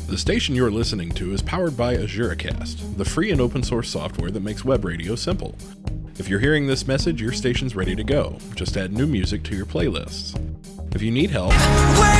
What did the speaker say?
The station you're listening to is powered by AzureCast, the free and open source software that makes web radio simple. If you're hearing this message, your station's ready to go. Just add new music to your playlists. If you need help,